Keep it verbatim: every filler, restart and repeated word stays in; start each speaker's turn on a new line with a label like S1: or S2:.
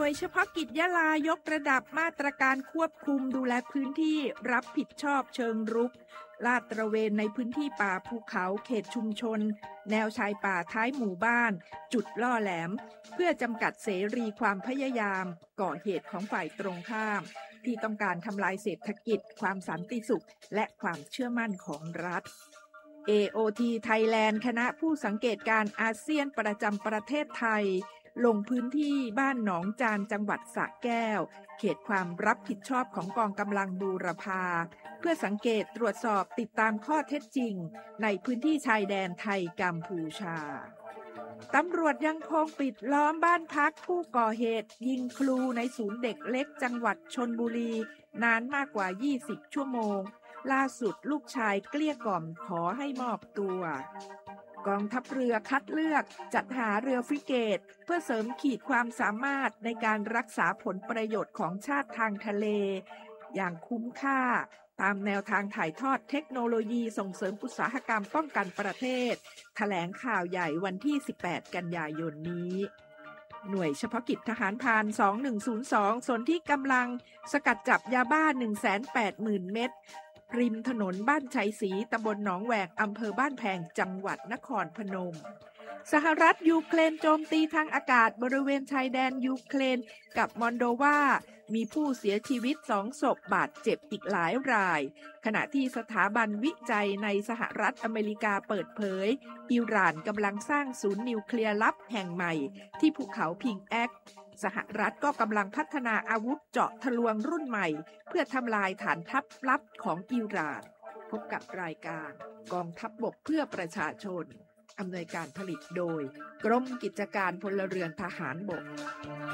S1: น่วยเฉพาะกิจยะลายกระดับมาตรการควบคุมดูแลพื้นที่รับผิดชอบเชิงรุกลาดตระเวนในพื้นที่ป่าภูเขาเขตชุมชนแนวชายป่าท้ายหมู่บ้านจุดล่อแหลมเพื่อจำกัดเสรีความพยายามก่อเหตุของฝ่ายตรงข้ามที่ต้องการทำลายเศรษฐกิจความสันติสุขและความเชื่อมั่นของรัฐ เอ โอ ที Thailand คณะผู้สังเกตการอาเซียนประจำประเทศไทยลงพื้นที่บ้านหนองจานจังหวัดสระแก้วเขตความรับผิดชอบของกองกำลังบูรพาเพื่อสังเกตตรวจสอบติดตามข้อเท็จจริงในพื้นที่ชายแดนไทยกัมพูชาตำรวจยังคงปิดล้อมบ้านพักผู้ก่อเหตุยิงครูในศูนย์เด็กเล็กจังหวัดชลบุรีนานมากกว่ายี่สิบชั่วโมงล่าสุดลูกชายเกลี้ยกล่อมขอให้มอบตัวกองทัพเรือคัดเลือกจัดหาเรือฟริเกตเพื่อเสริมขีดความสามารถในการรักษาผลประโยชน์ของชาติทางทะเลอย่างคุ้มค่าตามแนวทางถ่ายทอดเทคโนโลยีส่งเสริมอุตสาหกรรมป้องกันประเทศแถลงข่าวใหญ่วันที่สิบแปดกันยายนนี้หน่วยเฉพาะกิจทหารพรานสองหนึ่งศูนย์สองส่วนที่กำลังสกัดจับยาบ้า หนึ่งแสนแปดหมื่น เม็ดริมถนนบ้านชัยศรีตำบลหนองแหวกอำเภอบ้านแพงจังหวัดนครพนมสหรัฐยูเครนโจมตีทางอากาศบริเวณชายแดนยูเครนกับมอลโดวามีผู้เสียชีวิตสองศพบาดเจ็บอีกหลายรายขณะที่สถาบันวิจัยในสหรัฐอเมริกาเปิดเผยอิหร่านกำลังสร้างศูนย์นิวเคลียร์ลับแห่งใหม่ที่ภูเขาพิงแอกสหรัฐก็กำลังพัฒนาอาวุธเจาะทะลวงรุ่นใหม่เพื่อทำลายฐานทัพลับของอิหร่านพบกับรายการกองทัพบกเพื่อประชาชนอำนวยการผลิตโดยกรมกิจการพลเรือนทหารบก